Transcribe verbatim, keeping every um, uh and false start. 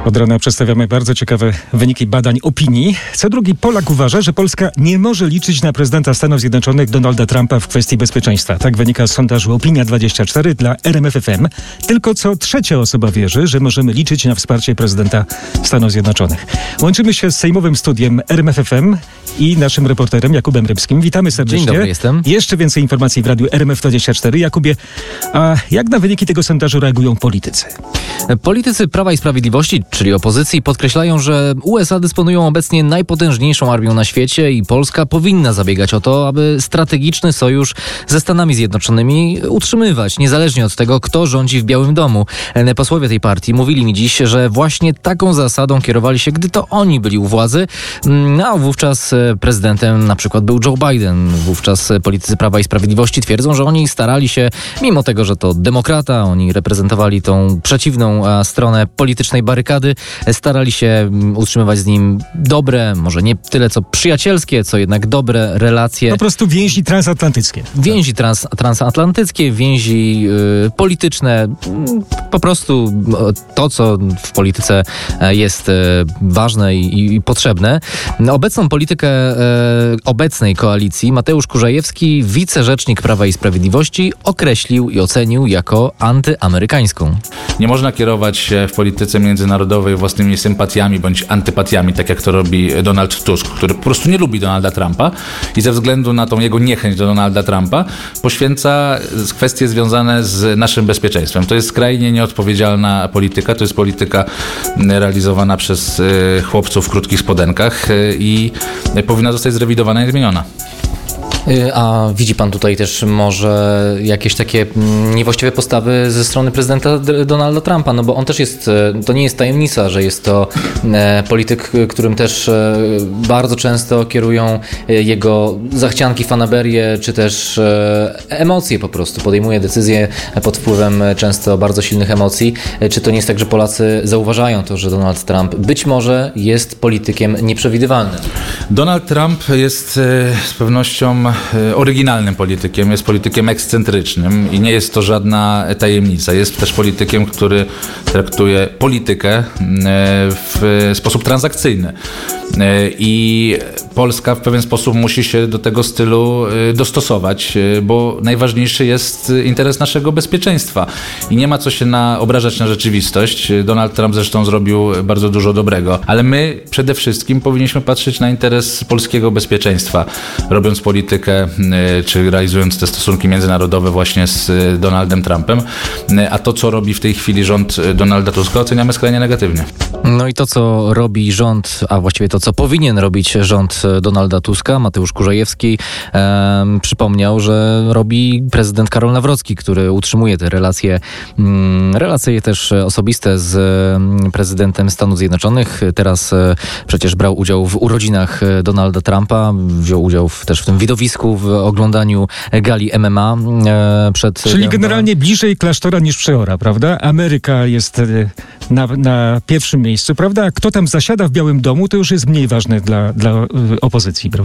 Od rana przedstawiamy bardzo ciekawe wyniki badań opinii. Co drugi Polak uważa, że Polska nie może liczyć na prezydenta Stanów Zjednoczonych Donalda Trumpa w kwestii bezpieczeństwa. Tak wynika z sondażu Opinia dwadzieścia cztery dla R M F F M. Tylko co trzecia osoba wierzy, że możemy liczyć na wsparcie prezydenta Stanów Zjednoczonych. Łączymy się z sejmowym studiem R M F F M i naszym reporterem Jakubem Rybskim. Witamy serdecznie. Dzień dobry, jestem. Jeszcze więcej informacji w radiu R M F dwadzieścia cztery. Jakubie, a jak na wyniki tego sondażu reagują politycy? Politycy Prawa i Sprawiedliwości, czyli opozycji, podkreślają, że U S A dysponują obecnie najpotężniejszą armią na świecie i Polska powinna zabiegać o to, aby strategiczny sojusz ze Stanami Zjednoczonymi utrzymywać, niezależnie od tego, kto rządzi w Białym Domu. Posłowie tej partii mówili mi dziś, że właśnie taką zasadą kierowali się, gdy to oni byli u władzy, a wówczas prezydentem na przykład był Joe Biden. Wówczas politycy Prawa i Sprawiedliwości twierdzą, że oni starali się, mimo tego, że to demokrata, oni reprezentowali tą przeciwną stronę politycznej barykady, starali się utrzymywać z nim dobre, może nie tyle co przyjacielskie, co jednak dobre relacje. Po prostu więzi transatlantyckie. Więzi trans, transatlantyckie, więzi y, polityczne, po prostu to, co w polityce jest y, ważne i, i potrzebne. Obecną politykę y, obecnej koalicji Mateusz Kurzajewski, wicerzecznik Prawa i Sprawiedliwości, określił i ocenił jako antyamerykańską. Nie można kierować się w polityce międzynarodowej własnymi sympatiami bądź antypatiami, tak jak to robi Donald Tusk, który po prostu nie lubi Donalda Trumpa i ze względu na tą jego niechęć do Donalda Trumpa poświęca kwestie związane z naszym bezpieczeństwem. To jest skrajnie nieodpowiedzialna polityka, to jest polityka realizowana przez chłopców w krótkich spodenkach i powinna zostać zrewidowana i zmieniona. A widzi pan tutaj też może jakieś takie niewłaściwe postawy ze strony prezydenta Donalda Trumpa? No bo on też jest, to nie jest tajemnica, że jest to polityk, którym też bardzo często kierują jego zachcianki, fanaberie, czy też emocje po prostu. Podejmuje decyzje pod wpływem często bardzo silnych emocji. Czy to nie jest tak, że Polacy zauważają to, że Donald Trump być może jest politykiem nieprzewidywalnym? Donald Trump jest z pewnością oryginalnym politykiem, jest politykiem ekscentrycznym i nie jest to żadna tajemnica. Jest też politykiem, który traktuje politykę w sposób transakcyjny. I Polska w pewien sposób musi się do tego stylu dostosować, bo najważniejszy jest interes naszego bezpieczeństwa. I nie ma co się na, obrażać na rzeczywistość. Donald Trump zresztą zrobił bardzo dużo dobrego, ale my przede wszystkim powinniśmy patrzeć na interes polskiego bezpieczeństwa, robiąc politykę, czy realizując te stosunki międzynarodowe właśnie z Donaldem Trumpem. A to, co robi w tej chwili rząd Donalda Tuska, oceniamy skrajnie negatywnie. No i to, co robi rząd, a właściwie to, co powinien robić rząd Donalda Tuska, Mateusz Kurzajewski, e, przypomniał, że robi prezydent Karol Nawrocki, który utrzymuje te relacje, mm, relacje też osobiste z prezydentem Stanów Zjednoczonych. Teraz e, przecież brał udział w urodzinach Donalda Trumpa, wziął udział w, też w tym widowisku, w oglądaniu gali M M A e, przed... Czyli generalnie bliżej klasztora niż przeora, prawda? Ameryka jest na, na pierwszym miejscu, prawda? A kto tam zasiada w Białym Domu, to już jest mniej ważne dla, dla opozycji, prawda?